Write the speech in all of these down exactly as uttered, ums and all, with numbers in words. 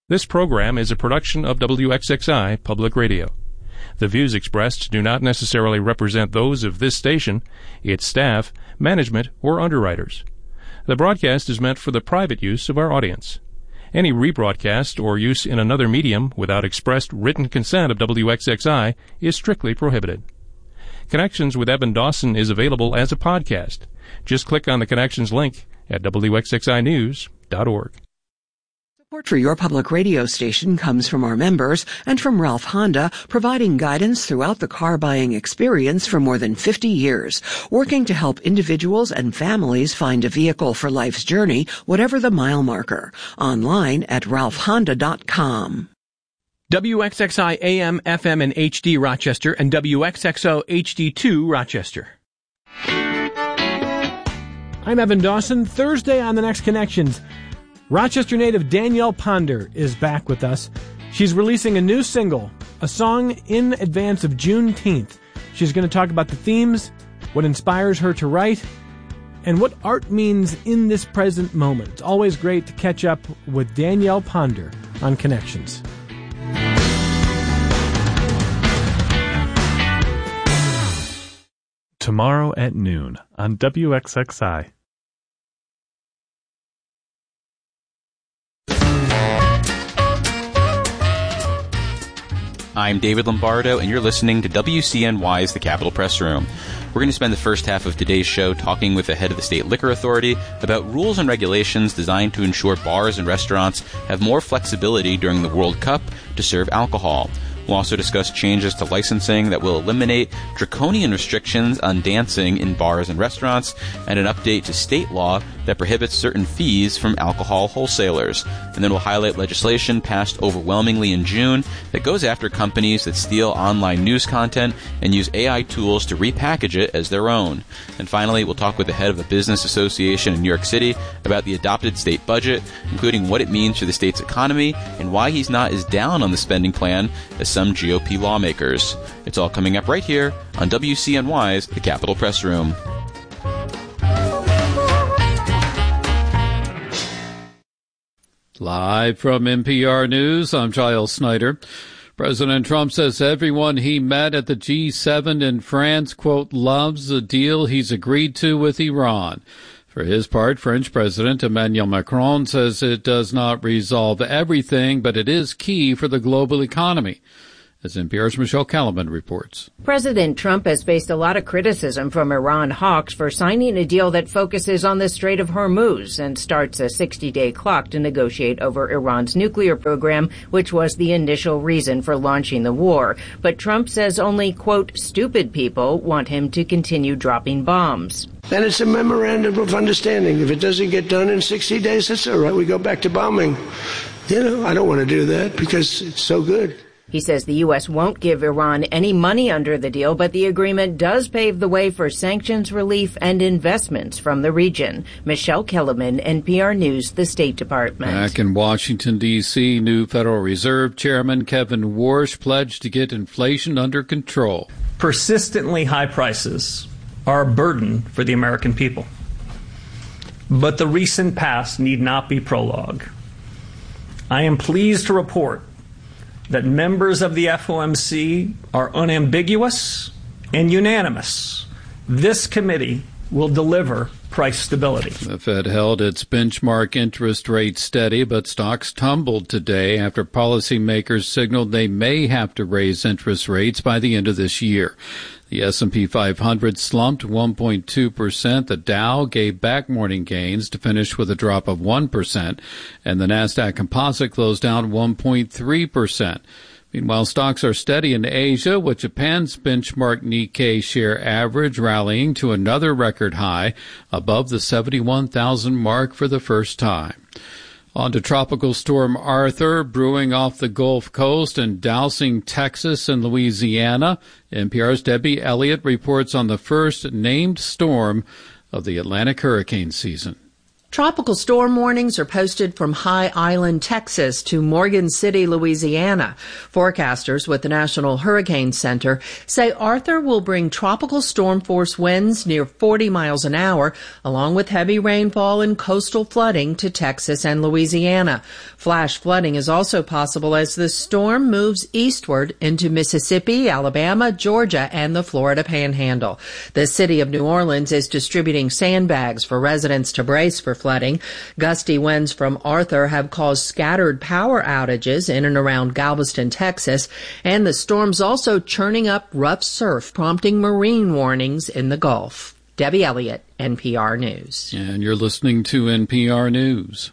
This program is a production of W X X I Public Radio. The views expressed do not necessarily represent those of this station, its staff, management, or underwriters. The broadcast is meant for the private use of our audience. Any rebroadcast or use in another medium without expressed written consent of W X X I is strictly prohibited. Connections with Evan Dawson is available as a podcast. Just click on the Connections link at W X X I news dot org. Support for your public radio station comes from our members and from Ralph Honda, providing guidance throughout the car buying experience for more than fifty years, working to help individuals and families find a vehicle for life's journey, whatever the mile marker. Online at ralph honda dot com. W X X I A M, F M, and H D Rochester, and W X X O H D two Rochester. I'm Evan Dawson. Thursday on The Next Connections, Rochester native Danielle Ponder is back with us. She's releasing a new single, a song in advance of Juneteenth. She's going to talk about the themes, what inspires her to write, and what art means in this present moment. It's always great to catch up with Danielle Ponder on Connections. Tomorrow at noon on W X X I. I'm David Lombardo, and you're listening to W C N Y's The Capitol Press Room. We're going to spend the first half of today's show talking with the head of the State Liquor Authority about rules and regulations designed to ensure bars and restaurants have more flexibility during the World Cup to serve alcohol. We'll also discuss changes to licensing that will eliminate draconian restrictions on dancing in bars and restaurants, and an update to state law that prohibits certain fees from alcohol wholesalers. And then we'll highlight legislation passed overwhelmingly in June that goes after companies that steal online news content and use A I tools to repackage it as their own. And finally, we'll talk with the head of a business association in New York City about the adopted state budget, including what it means for the state's economy and why he's not as down on the spending plan as some G O P lawmakers. It's all coming up right here on W C N Y's The Capitol Press Room. Live from N P R News, I'm Giles Snyder. President Trump says everyone he met at the G seven in France, quote, loves the deal he's agreed to with Iran. For his part, French President Emmanuel Macron says it does not resolve everything, but it is key for the global economy. As N P R's Michelle Calaban reports. President Trump has faced a lot of criticism from Iran hawks for signing a deal that focuses on the Strait of Hormuz and starts a sixty-day clock to negotiate over Iran's nuclear program, which was the initial reason for launching the war. But Trump says only, quote, stupid people want him to continue dropping bombs. Then it's a memorandum of understanding. If it doesn't get done in sixty days, that's all right. We go back to bombing. You know, I don't want to do that because it's so good. He says the U S won't give Iran any money under the deal, but the agreement does pave the way for sanctions relief and investments from the region. Michelle Kellerman, N P R News, the State Department. Back in Washington, D C, new Federal Reserve Chairman Kevin Warsh pledged to get inflation under control. Persistently high prices are a burden for the American people. But the recent past need not be prologue. I am pleased to report that members of the F O M C are unambiguous and unanimous. This committee will deliver price stability. The Fed held its benchmark interest rate steady, but stocks tumbled today after policymakers signaled they may have to raise interest rates by the end of this year. The S and P five hundred slumped one point two percent. The Dow gave back morning gains to finish with a drop of one percent, and the Nasdaq Composite closed down one point three percent. Meanwhile, stocks are steady in Asia, with Japan's benchmark Nikkei share average rallying to another record high above the seventy-one thousand mark for the first time. On to Tropical Storm Arthur, brewing off the Gulf Coast and dousing Texas and Louisiana. N P R's Debbie Elliott reports on the first named storm of the Atlantic hurricane season. Tropical storm warnings are posted from High Island, Texas to Morgan City, Louisiana. Forecasters with the National Hurricane Center say Arthur will bring tropical storm force winds near forty miles an hour, along with heavy rainfall and coastal flooding to Texas and Louisiana. Flash flooding is also possible as the storm moves eastward into Mississippi, Alabama, Georgia, and the Florida Panhandle. The city of New Orleans is distributing sandbags for residents to brace for flooding. Gusty winds from Arthur have caused scattered power outages in and around Galveston, Texas, and the storm's also churning up rough surf, prompting marine warnings in the Gulf. Debbie Elliott, N P R News. And you're listening to N P R News.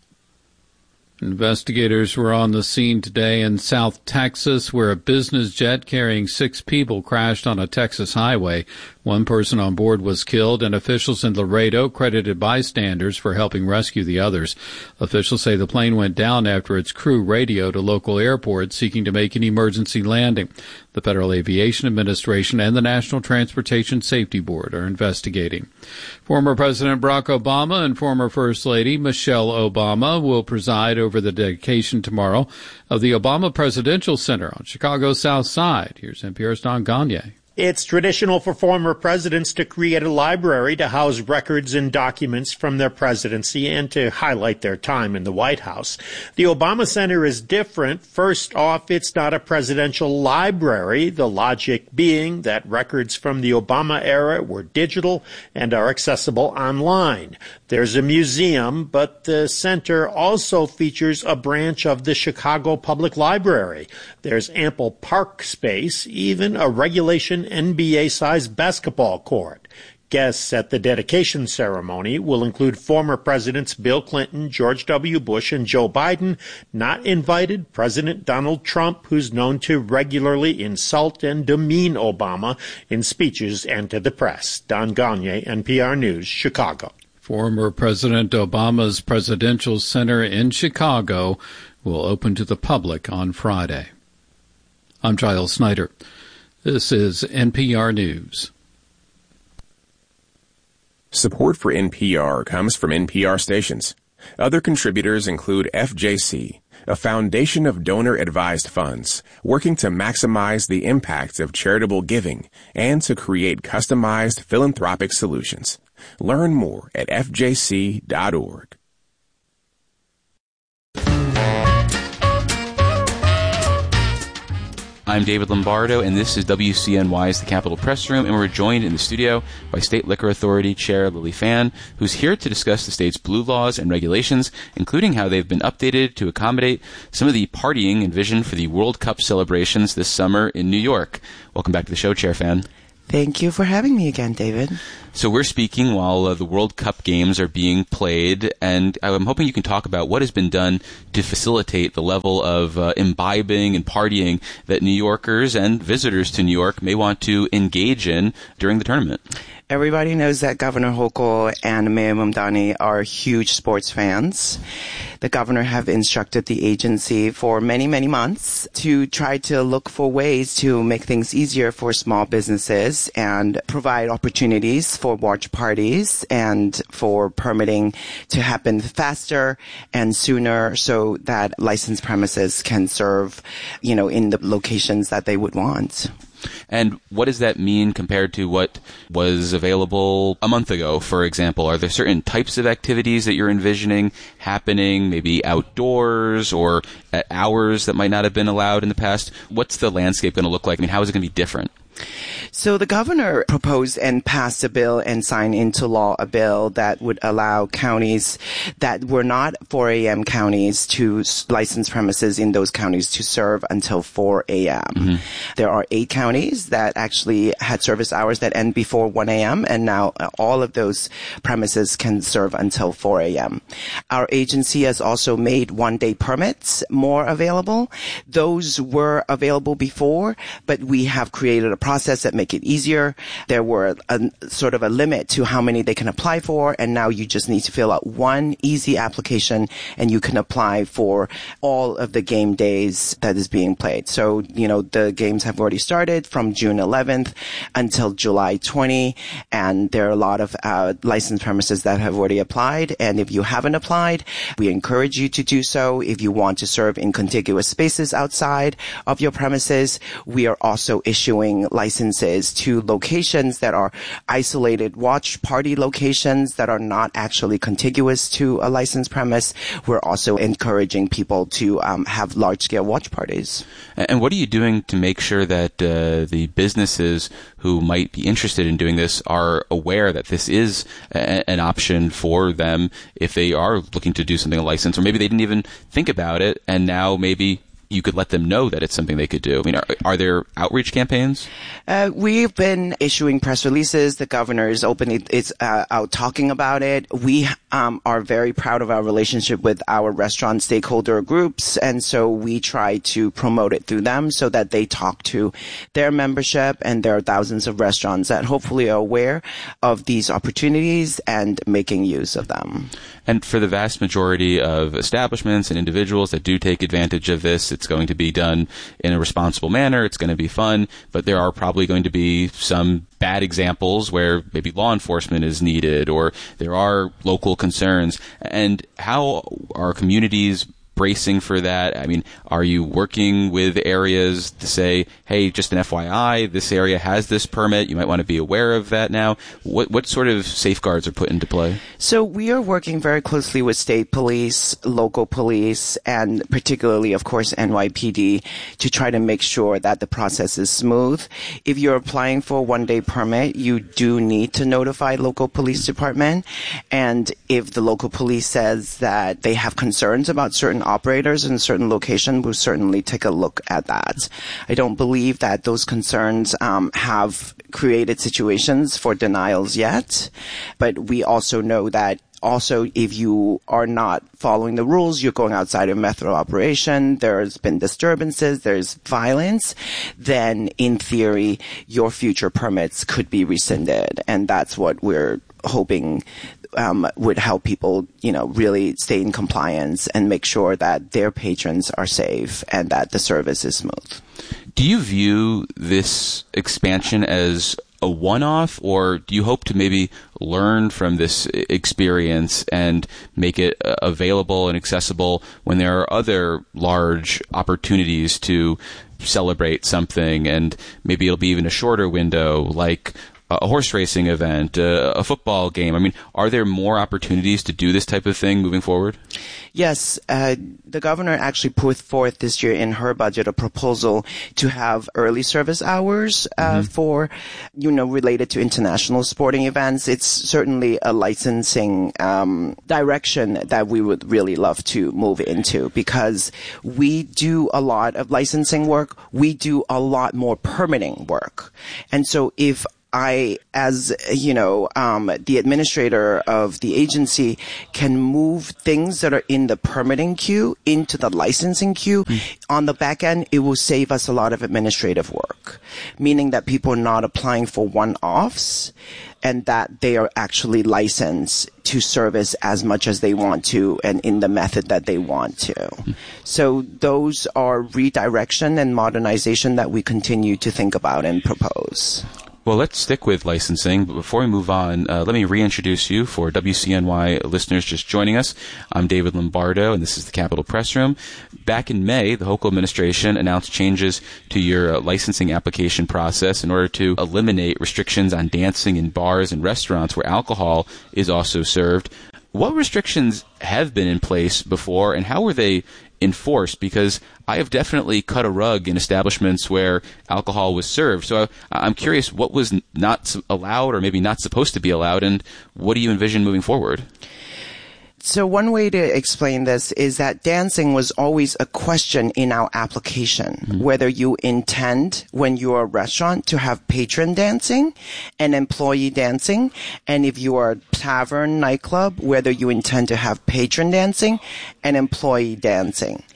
Investigators were on the scene today in South Texas where a business jet carrying six people crashed on a Texas highway. One person on board was killed, and officials in Laredo credited bystanders for helping rescue the others. Officials say the plane went down after its crew radioed a local airport seeking to make an emergency landing. The Federal Aviation Administration and the National Transportation Safety Board are investigating. Former President Barack Obama and former First Lady Michelle Obama will preside over the dedication tomorrow of the Obama Presidential Center on Chicago's South Side. Here's N P R's Don Gagne. It's traditional for former presidents to create a library to house records and documents from their presidency and to highlight their time in the White House. The Obama Center is different. First off, it's not a presidential library, the logic being that records from the Obama era were digital and are accessible online. There's a museum, but the center also features a branch of the Chicago Public Library. There's ample park space, even a regulation N B A-sized basketball court. Guests at the dedication ceremony will include former presidents Bill Clinton, George W. Bush, and Joe Biden. Not invited, President Donald Trump, who's known to regularly insult and demean Obama in speeches and to the press. Don Gagne, N P R News, Chicago. Former President Obama's Presidential Center in Chicago will open to the public on Friday. I'm Giles Snyder. This is N P R News. Support for N P R comes from N P R stations. Other contributors include F J C, a foundation of donor-advised funds working to maximize the impact of charitable giving and to create customized philanthropic solutions. Learn more at F J C dot org. I'm David Lombardo, and this is W C N Y's The Capitol Press Room, and we're joined in the studio by State Liquor Authority Chair Lily Fan, who's here to discuss the state's blue laws and regulations, including how they've been updated to accommodate some of the partying envisioned for the World Cup celebrations this summer in New York. Welcome back to the show, Chair Fan. Thank you for having me again, David. So we're speaking while uh, the World Cup games are being played, and I'm hoping you can talk about what has been done to facilitate the level of uh, imbibing and partying that New Yorkers and visitors to New York may want to engage in during the tournament. Everybody knows that Governor Hochul and Mayor Mamdani are huge sports fans. The governor have instructed the agency for many, many months to try to look for ways to make things easier for small businesses and provide opportunities for watch parties and for permitting to happen faster and sooner so that licensed premises can serve, you know, in the locations that they would want. And what does that mean compared to what was available a month ago, for example? Are there certain types of activities that you're envisioning happening, maybe outdoors or at hours that might not have been allowed in the past? What's the landscape going to look like? I mean, how is it going to be different? So the governor proposed and passed a bill and signed into law a bill that would allow counties that were not four a.m. counties to license premises in those counties to serve until four a.m. Mm-hmm. There are eight counties that actually had service hours that end before one a.m. and now all of those premises can serve until four a.m. Our agency has also made one-day permits more available. Those were available before, but we have created a process that make it easier. There were a sort of a limit to how many they can apply for, and now you just need to fill out one easy application and you can apply for all of the game days that is being played. So, you know, the games have already started from June eleventh until July twentieth, and there are a lot of uh, licensed premises that have already applied. And if you haven't applied, we encourage you to do so. If you want to serve in contiguous spaces outside of your premises, we are also issuing licenses to locations that are isolated watch party locations that are not actually contiguous to a licensed premise. We're also encouraging people to um, have large-scale watch parties. And what are you doing to make sure that uh, the businesses who might be interested in doing this are aware that this is a- an option for them if they are looking to do something licensed, or maybe they didn't even think about it, and now maybe you could let them know that it's something they could do? I mean, are, are there outreach campaigns? Uh, we've been issuing press releases. The governor is openly is uh, out talking about it. We um, are very proud of our relationship with our restaurant stakeholder groups, and so we try to promote it through them so that they talk to their membership, and there are thousands of restaurants that hopefully are aware of these opportunities and making use of them. And for the vast majority of establishments and individuals that do take advantage of this, it's going to be done in a responsible manner. It's going to be fun, but there are probably going to be some bad examples where maybe law enforcement is needed, or there are local concerns. And how are communities bracing for that? I mean, are you working with areas to say, hey, just an F Y I, this area has this permit, you might want to be aware of that now? What what sort of safeguards are put into play? So we are working very closely with state police, local police, and particularly, of course, N Y P D to try to make sure that the process is smooth. If you're applying for a one-day permit, you do need to notify local police department. And if the local police says that they have concerns about certain operators in a certain location, will certainly take a look at that. I don't believe that those concerns um, have created situations for denials yet, but we also know that also, if you are not following the rules, you're going outside of method of operation, there's been disturbances, there's violence, then in theory, your future permits could be rescinded. And that's what we're hoping um, would help people, you know, really stay in compliance and make sure that their patrons are safe and that the service is smooth. Do you view this expansion as a one-off, or do you hope to maybe learn from this experience and make it available and accessible when there are other large opportunities to celebrate something, and maybe it'll be even a shorter window, like a horse racing event, uh, a football game? I mean, are there more opportunities to do this type of thing moving forward? Yes. Uh, the governor actually put forth this year in her budget a proposal to have early service hours uh, mm-hmm. for, you know, related to international sporting events. It's certainly a licensing um, direction that we would really love to move into, because we do a lot of licensing work. We do a lot more permitting work. And so if I, as, you know, um, the administrator of the agency, can move things that are in the permitting queue into the licensing queue. Mm. On the back end, it will save us a lot of administrative work, meaning that people are not applying for one-offs and that they are actually licensed to service as much as they want to and in the method that they want to. Mm. So those are redirection and modernization that we continue to think about and propose. Well, let's stick with licensing, but before we move on, uh, let me reintroduce you for W C N Y listeners just joining us. I'm David Lombardo, and this is the Capitol Press Room. Back in May, the Hochul administration announced changes to your uh, licensing application process in order to eliminate restrictions on dancing in bars and restaurants where alcohol is also served. What restrictions have been in place before, and how were they enforced? Because I have definitely cut a rug in establishments where alcohol was served. So I'm curious what was not allowed or maybe not supposed to be allowed, and what do you envision moving forward? So one way to explain this is that dancing was always a question in our application, mm-hmm. whether you intend when you're a restaurant to have patron dancing and employee dancing, and if you are a tavern, nightclub, whether you intend to have patron dancing and employee dancing.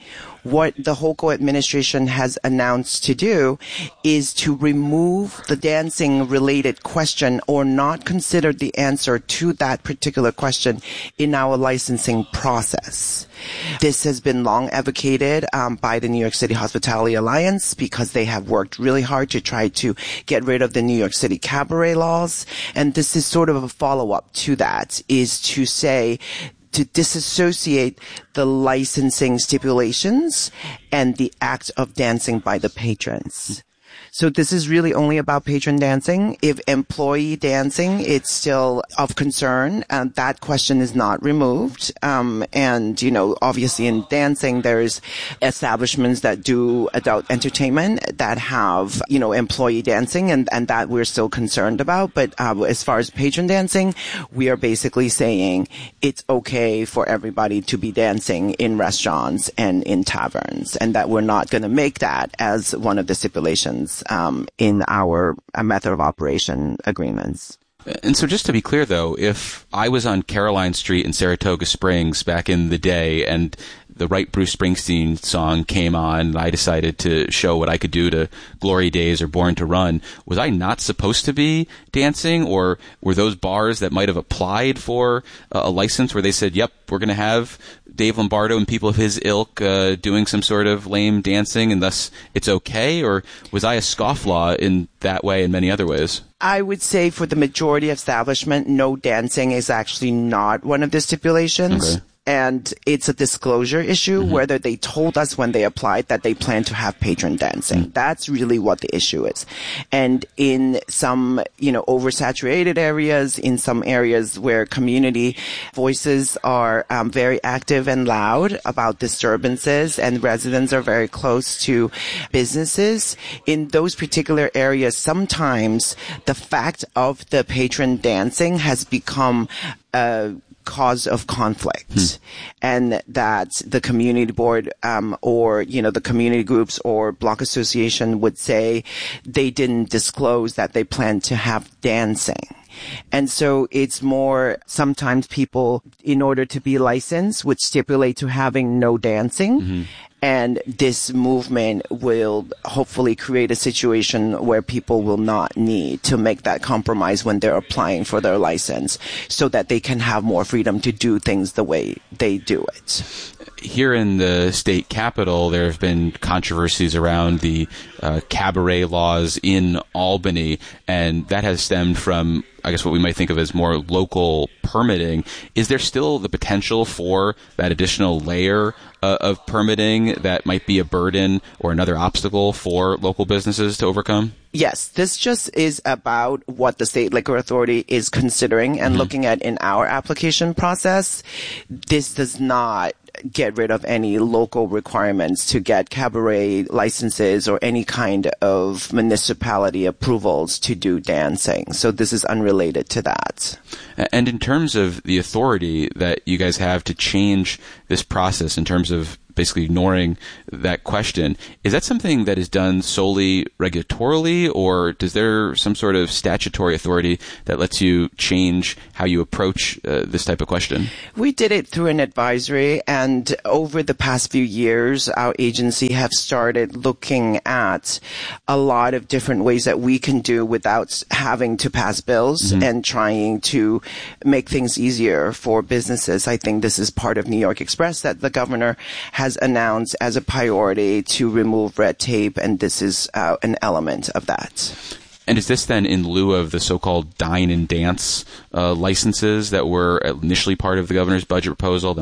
what the Hochul administration has announced to do is to remove the dancing-related question or not consider the answer to that particular question in our licensing process. This has been long advocated um, by the New York City Hospitality Alliance because they have worked really hard to try to get rid of the New York City cabaret laws. And this is sort of a follow-up to that, is to say, to disassociate the licensing stipulations and the act of dancing by the patrons. So this is really only about patron dancing. If employee dancing, it's still of concern. Uh, that question is not removed. Um, and, you know, obviously in dancing, there's establishments that do adult entertainment that have, you know, employee dancing, and, and that we're still concerned about. But uh, as far as patron dancing, we are basically saying it's okay for everybody to be dancing in restaurants and in taverns, and that we're not going to make that as one of the stipulations Um, in our uh, method of operation agreements. And so just to be clear, though, if I was on Caroline Street in Saratoga Springs back in the day and the right Bruce Springsteen song came on and I decided to show what I could do to Glory Days or Born to Run, was I not supposed to be dancing? Or were those bars that might have applied for a license where they said, yep, we're going to have Dave Lombardo and people of his ilk uh, doing some sort of lame dancing and thus it's okay? Or was I a scofflaw in that way and many other ways? I would say for the majority of establishment, no dancing is actually not one of the stipulations. Okay. And it's a disclosure issue, mm-hmm. whether they told us when they applied that they plan to have patron dancing. Mm-hmm. That's really what the issue is. And in some, you know, oversaturated areas, in some areas where community voices are um, very active and loud about disturbances and residents are very close to businesses, in those particular areas, sometimes the fact of the patron dancing has become a cause of conflict, hmm. and that the community board um, or you know the community groups or block association would say they didn't disclose that they planned to have dancing. And so it's more, sometimes people, in order to be licensed, would stipulate to having no dancing. Mm-hmm. And this movement will hopefully create a situation where people will not need to make that compromise when they're applying for their license, so that they can have more freedom to do things the way they do it. Here in the state capital, there have been controversies around the uh, cabaret laws in Albany, and that has stemmed from, I guess, what we might think of as more local permitting. Is there still the potential for that additional layer uh, of permitting that might be a burden or another obstacle for local businesses to overcome? Yes, this just is about what the State Liquor Authority is considering and mm-hmm. looking at in our application process. This does not get rid of any local requirements to get cabaret licenses or any kind of municipality approvals to do dancing. So this is unrelated to that. And in terms of the authority that you guys have to change this process, in terms of basically ignoring that question, is that something that is done solely regulatorily, or does there some sort of statutory authority that lets you change how you approach uh, this type of question? We did it through an advisory, and over the past few years, our agency have started looking at a lot of different ways that we can do without having to pass bills mm-hmm. and trying to make things easier for businesses. I think this is part of New York Express that the governor has has announced as a priority to remove red tape, and this is uh, an element of that. And is this then in lieu of the so-called dine and dance uh, licenses that were initially part of the governor's budget proposal,